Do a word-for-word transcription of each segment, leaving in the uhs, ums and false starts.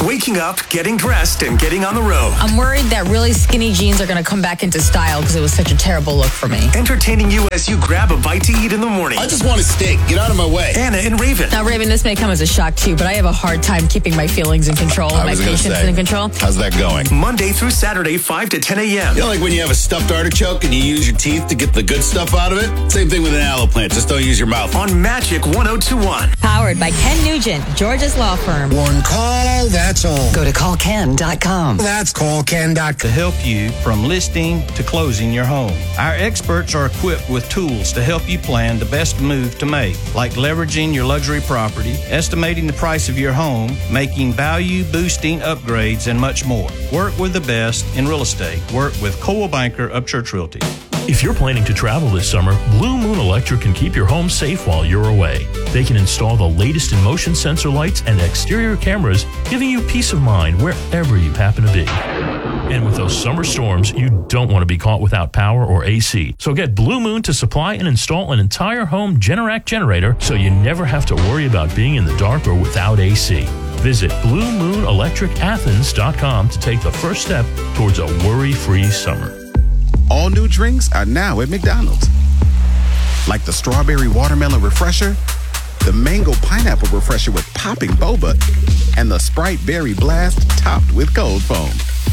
waking up, getting dressed, and getting on the road. I'm worried that really skinny jeans are going to come back into style because it was such a terrible look for me. Entertaining you as you grab a bite to eat in the morning. I just want a steak. Get out of my way. Anna and Raven. Now, Raven, this may come as a shock to you, but I have a hard time keeping my feelings in control and I my was gonna patience say, in control. How's that going? Monday through Saturday, five to ten a.m. You know, like when you have a stuffed artichoke and you use your teeth to get the good stuff out of it? Same thing with an aloe plant. Just don't use your mouth. On Magic one oh two one. Powered by Ken Nugent, Georgia's law firm. One call, that's all. Go to call ken dot com. That's call ken dot com. To help you from listing to closing your home. Our experts are equipped with tools to help you plan the best move to make, like leveraging your luxury property, estimating the price of your home, making value-boosting upgrades, and much more. Work with the best in real estate. Work with Coldwell Banker of Church Realty. If you're planning to travel this summer, Blue Moon Electric can keep your home safe while you're away. They can install the latest in motion sensor lights and exterior cameras, giving you peace of mind wherever you happen to be. And with those summer storms, you don't want to be caught without power or A C. So get Blue Moon to supply and install an entire home Generac generator so you never have to worry about being in the dark or without A C. Visit blue moon electric athens dot com to take the first step towards a worry-free summer. All new drinks are now at McDonald's. Like the strawberry watermelon refresher, the mango pineapple refresher with popping boba, and the Sprite berry blast topped with cold foam.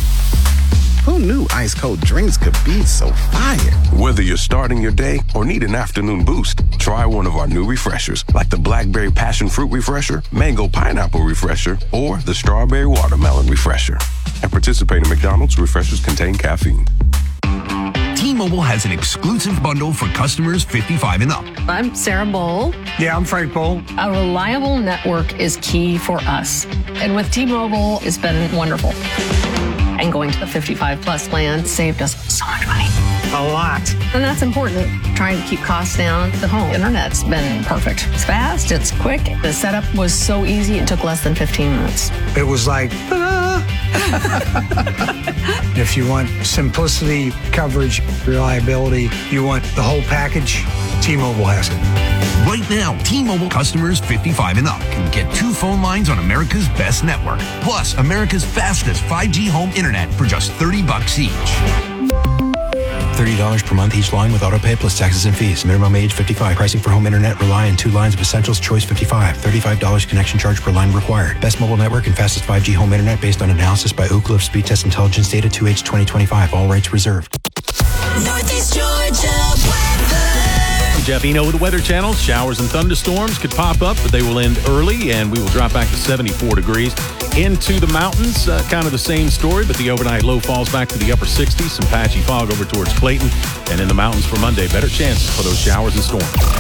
Who knew ice cold drinks could be so fire? Whether you're starting your day or need an afternoon boost, try one of our new refreshers, like the Blackberry Passion Fruit Refresher, Mango Pineapple Refresher, or the Strawberry Watermelon Refresher. At participating McDonald's, refreshers contain caffeine. T-Mobile has an exclusive bundle for customers fifty-five and up. I'm Sarah Bowl. Yeah, I'm Frank Bowl. A reliable network is key for us. And with T-Mobile, it's been wonderful. And going to the fifty-five plus plan saved us so much money. A lot. And that's important. Trying to keep costs down. The home internet's been perfect. It's fast, it's quick. The setup was so easy, it took less than fifteen minutes. It was like, ah. If you want simplicity, coverage, reliability, you want the whole package, T-Mobile has it. Right now, T-Mobile customers fifty-five and up can get two phone lines on America's best network, plus America's fastest five G home internet for just thirty bucks each. thirty dollars per month each line with autopay plus taxes and fees. Minimum age fifty-five. Pricing for home internet rely on two lines of Essentials Choice fifty-five. thirty-five dollars connection charge per line required. Best mobile network and fastest five G home internet based on analysis by Ookla of Speed Test Intelligence Data two H twenty twenty-five. All rights reserved. Northeast Georgia weather. Jeff Eno with the Weather Channel. Showers and thunderstorms could pop up, but they will end early, and we will drop back to seventy-four degrees. Into the mountains, uh, kind of the same story, but the overnight low falls back to the upper sixties. Some patchy fog over towards Clayton. And in the mountains for Monday, better chances for those showers and storms.